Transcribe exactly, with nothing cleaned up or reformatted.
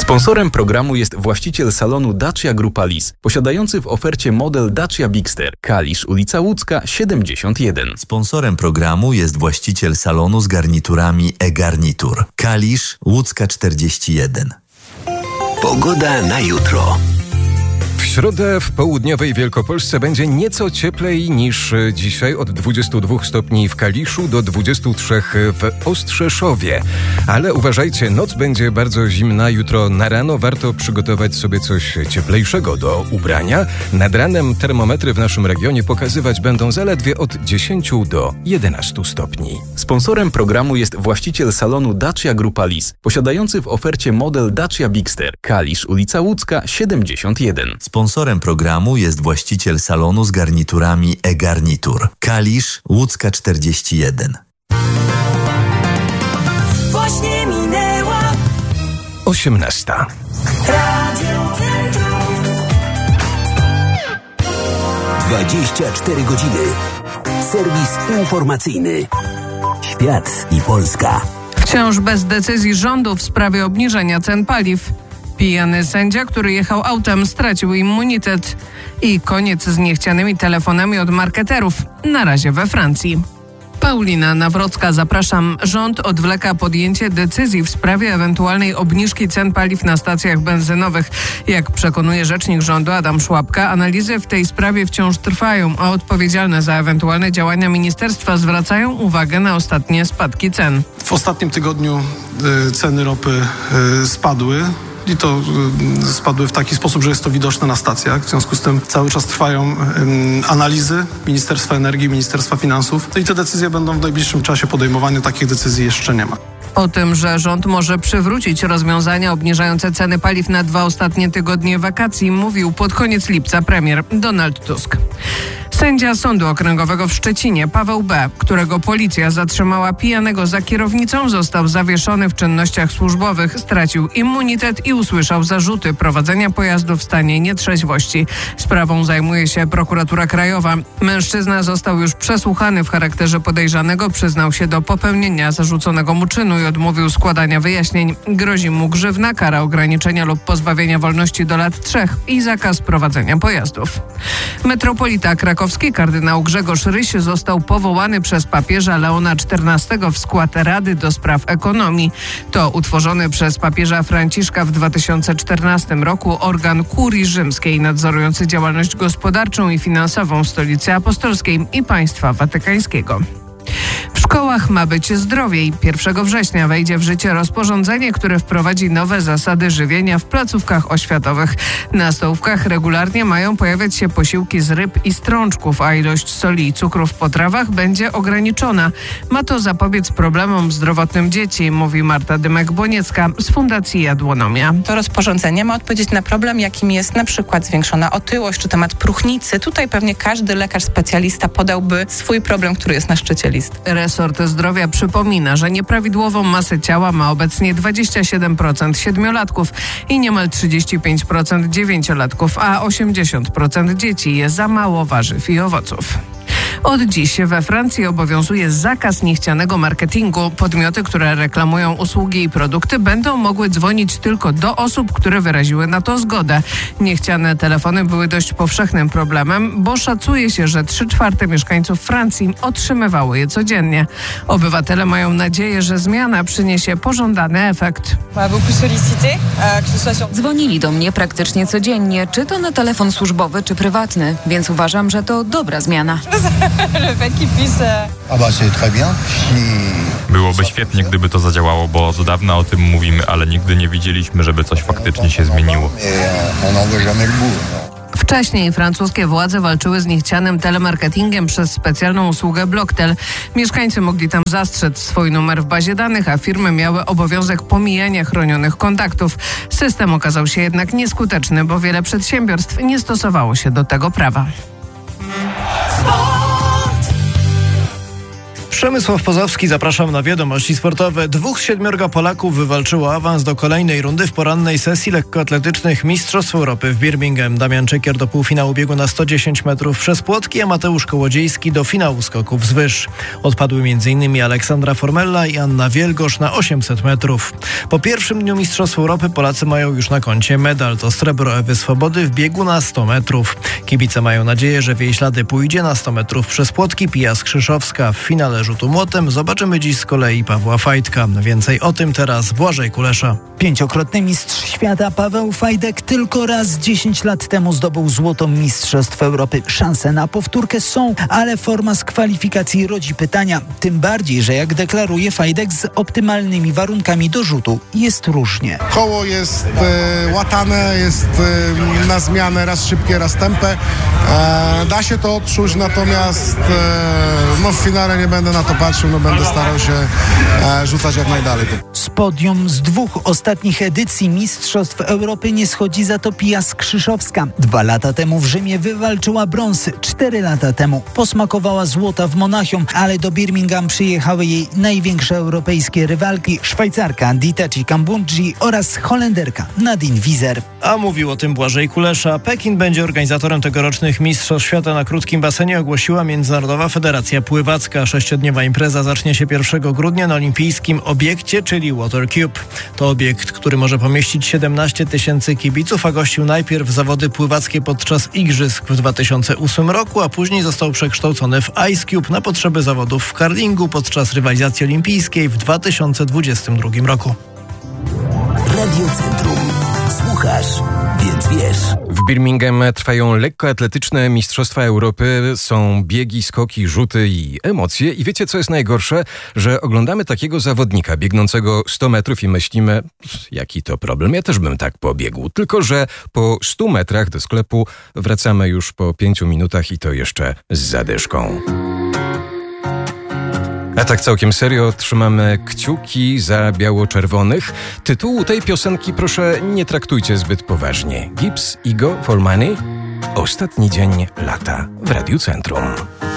Sponsorem programu jest właściciel salonu Dacia Grupa Lis, posiadający w ofercie model Dacia Bigster, Kalisz, ulica Łódzka, siedemdziesiąt jeden. Sponsorem programu jest właściciel salonu z garniturami e-garnitur, Kalisz, Łódzka czterdzieści jeden. Pogoda na jutro. W środę w południowej Wielkopolsce będzie nieco cieplej niż dzisiaj, od dwudziestu dwóch stopni w Kaliszu do dwudziestu trzech w Ostrzeszowie. Ale uważajcie, noc będzie bardzo zimna. Jutro na rano warto przygotować sobie coś cieplejszego do ubrania. Nad ranem termometry w naszym regionie pokazywać będą zaledwie od dziesięciu do jedenastu stopni. Sponsorem programu jest właściciel salonu Dacia Grupa Lis, posiadający w ofercie model Dacia Bigster, Kalisz, ulica Łódzka, siedemdziesiąt jeden. Sponsorem programu jest właściciel salonu z garniturami e-garnitur, Kalisz, Łódzka czterdzieści jeden. Właśnie minęła osiemnasta. Radio Centrum. dwadzieścia cztery godziny. Serwis informacyjny. Świat i Polska. Wciąż bez decyzji rządu w sprawie obniżenia cen paliw. Pijany sędzia, który jechał autem, stracił immunitet. I koniec z niechcianymi telefonami od marketerów. Na razie we Francji. Paulina Nawrocka, zapraszam. Rząd odwleka podjęcie decyzji w sprawie ewentualnej obniżki cen paliw na stacjach benzynowych. Jak przekonuje rzecznik rządu Adam Szłapka, analizy w tej sprawie wciąż trwają, a odpowiedzialne za ewentualne działania ministerstwa zwracają uwagę na ostatnie spadki cen. W ostatnim tygodniu y, ceny ropy y, spadły. I to y, spadły w taki sposób, że jest to widoczne na stacjach. W związku z tym cały czas trwają y, analizy Ministerstwa Energii, Ministerstwa Finansów. No i te decyzje będą w najbliższym czasie podejmowane. Takich decyzji jeszcze nie ma. O tym, że rząd może przywrócić rozwiązania obniżające ceny paliw na dwa ostatnie tygodnie wakacji, mówił pod koniec lipca premier Donald Tusk. Sędzia Sądu Okręgowego w Szczecinie, Paweł B., którego policja zatrzymała pijanego za kierownicą, został zawieszony w czynnościach służbowych, stracił immunitet i usłyszał zarzuty prowadzenia pojazdu w stanie nietrzeźwości. Sprawą zajmuje się prokuratura krajowa. Mężczyzna został już przesłuchany w charakterze podejrzanego, przyznał się do popełnienia zarzuconego mu czynu i odmówił składania wyjaśnień. Grozi mu grzywna, kara ograniczenia lub pozbawienia wolności do lat trzech i zakaz prowadzenia pojazdów. Metropolita krakowski kardynał Grzegorz Ryś został powołany przez papieża Leona czternastego w skład Rady do Spraw Ekonomii. To utworzony przez papieża Franciszka w dwa tysiące czternastym roku organ kurii rzymskiej nadzorujący działalność gospodarczą i finansową Stolicy Apostolskiej i Państwa Watykańskiego. W szkołach ma być zdrowiej. pierwszego września wejdzie w życie rozporządzenie, które wprowadzi nowe zasady żywienia w placówkach oświatowych. Na stołówkach regularnie mają pojawiać się posiłki z ryb i strączków, a ilość soli i cukru w potrawach będzie ograniczona. Ma to zapobiec problemom zdrowotnym dzieci, mówi Marta Dymek-Boniecka z Fundacji Jadłonomia. To rozporządzenie ma odpowiedzieć na problem, jakim jest na przykład zwiększona otyłość czy temat próchnicy. Tutaj pewnie każdy lekarz specjalista podałby swój problem, który jest na szczycie listy. Resort Zdrowia przypomina, że nieprawidłową masę ciała ma obecnie dwadzieścia siedem procent siedmiolatków i niemal trzydzieści pięć procent dziewięciolatków, a osiemdziesiąt procent dzieci je za mało warzyw i owoców. Od dziś we Francji obowiązuje zakaz niechcianego marketingu. Podmioty, które reklamują usługi i produkty, będą mogły dzwonić tylko do osób, które wyraziły na to zgodę. Niechciane telefony były dość powszechnym problemem, bo szacuje się, że trzy czwarte mieszkańców Francji otrzymywało je codziennie. Obywatele mają nadzieję, że zmiana przyniesie pożądany efekt. Dzwonili do mnie praktycznie codziennie, czy to na telefon służbowy, czy prywatny, więc uważam, że to dobra zmiana. Byłoby świetnie, gdyby to zadziałało, bo od dawna o tym mówimy, ale nigdy nie widzieliśmy, żeby coś faktycznie się zmieniło. Wcześniej francuskie władze walczyły z niechcianym telemarketingiem przez specjalną usługę Blocktel. Mieszkańcy mogli tam zastrzec swój numer w bazie danych, a firmy miały obowiązek pomijania chronionych kontaktów. System okazał się jednak nieskuteczny, bo wiele przedsiębiorstw nie stosowało się do tego prawa. Przemysław Pozowski, zapraszam na wiadomości sportowe. Dwóch z siedmiorga Polaków wywalczyło awans do kolejnej rundy w porannej sesji lekkoatletycznych Mistrzostw Europy w Birmingham. Damian Czekier do półfinału biegu na sto dziesięć metrów przez płotki, a Mateusz Kołodziejski do finału skoków z wyż. Odpadły m.in. Aleksandra Formella i Anna Wielgosz na osiemset metrów. Po pierwszym dniu Mistrzostw Europy Polacy mają już na koncie medal. To srebro Ewy Swobody w biegu na sto metrów. Kibice mają nadzieję, że w jej ślady pójdzie na sto metrów przez płotki Pia Skrzyszowska. W finale rzutu młotem zobaczymy dziś z kolei Pawła Fajdka. Więcej o tym teraz Błażej Kulesza. Pięciokrotny mistrz świata Paweł Fajdek tylko raz dziesięć lat temu zdobył złoto Mistrzostw Europy. Szanse na powtórkę są, ale forma z kwalifikacji rodzi pytania. Tym bardziej, że jak deklaruje Fajdek, z optymalnymi warunkami do rzutu jest różnie. Koło jest e, łatane, jest e, na zmianę, raz szybkie, raz tępe. E, da się to odczuć, natomiast e, no w finale nie będę na to patrzył, no będę starał się e, rzucać jak najdalej. Z podium z dwóch ostatnich edycji Mistrzostw Europy nie schodzi za to Pia Skrzyszowska. Dwa lata temu w Rzymie wywalczyła brąz, cztery lata temu posmakowała złota w Monachium, ale do Birmingham przyjechały jej największe europejskie rywalki, Szwajcarka Didace Kambundji oraz Holenderka Nadine Wieser. A mówił o tym Błażej Kulesza. Pekin będzie organizatorem tegorocznych Mistrzostw Świata na krótkim basenie, ogłosiła Międzynarodowa Federacja Pływacka. Sześciodniowa impreza zacznie się pierwszego grudnia na olimpijskim obiekcie, czyli Water Cube. To obiekt, który może pomieścić siedemnaście tysięcy kibiców, a gościł najpierw zawody pływackie podczas igrzysk w dwa tysiące ósmym roku, a później został przekształcony w Ice Cube na potrzeby zawodów w curlingu podczas rywalizacji olimpijskiej w dwa tysiące dwudziestym drugim roku. Radio Centrum. Słuchasz, więc wiesz. W Birmingham trwają lekkoatletyczne Mistrzostwa Europy. Są biegi, skoki, rzuty i emocje. I wiecie, co jest najgorsze? Że oglądamy takiego zawodnika biegnącego sto metrów i myślimy, jaki to problem. Ja też bym tak pobiegł. Tylko że po stu metrach do sklepu wracamy już po pięciu minutach i to jeszcze z zadyszką. A tak całkiem serio trzymamy kciuki za biało-czerwonych. Tytułu tej piosenki proszę nie traktujcie zbyt poważnie. Gibbs, Ego for Money. Ostatni dzień lata w Radiu Centrum.